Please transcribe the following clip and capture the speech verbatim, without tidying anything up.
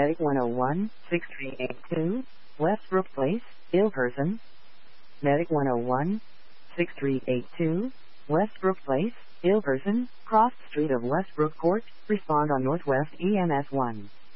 Medic one oh one, six three eight two, Westbrook Place, ill person. Medic one oh one, six three eight two, Westbrook Place, ill person, cross street of Westbrook Court, respond on Northwest E M S one.